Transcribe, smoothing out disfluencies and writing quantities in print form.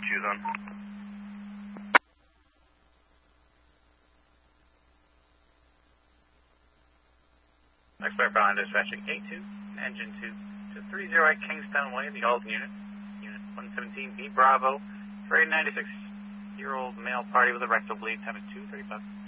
choose on. Expert Brown dispatching A2, engine 2 to 30 Kingstown Way, the Alton unit. Unit 117B Bravo for a 96-year-old male party with a rectal bleed, time is 2:35.